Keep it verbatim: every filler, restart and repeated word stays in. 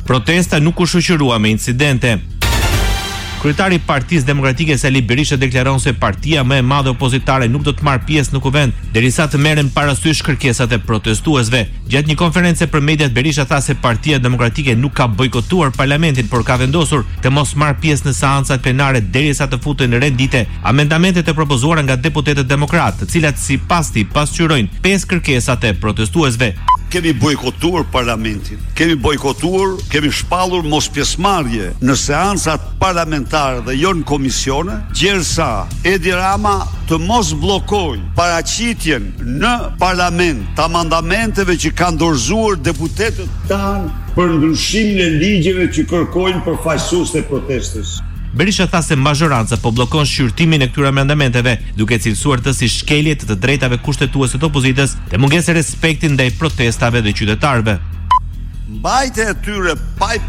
Protesta nuk u shoqërua me incidente. Kryetari i Partisë Demokratike Sali Berisha deklaron se partia më e madhe opozitare nuk do të marrë pjesë në kuvent derisa të merren parasysh kërkesat e protestuesve. Gjatë një konferencë për mediat, Berisha tha se Partia Demokratike nuk ka bojkotuar parlamentin, por ka vendosur të mos marrë pjesë në seancat plenare derisa të futen në rendite amendamentet e propozuara nga deputetët demokratë, të cilat sipas tij pasqyrojnë pesë kërkesat e protestuesve. Kemi bojkotuar parlamentin, kemi bojkotuar, kemi shpallur mos pjesëmarrje në seancat parlamentare dhe jo në komisione, gjersa Edi Rama të mos bllokojë paraqitjen në parlament të amendamenteve që kanë dorëzuar deputetët tanë për ndryshimin e ligjeve që kërkojnë përfaqësues të protestës. Berisha tha se mazhoranca po bllokon shqyrtimin e këtyre amendamenteve, duke cilësuar të si shkelje të të drejtave kushtetuese të opozitës dhe mungesë respekti ndaj protestave dhe qytetarëve. Mbajtja e tyre pa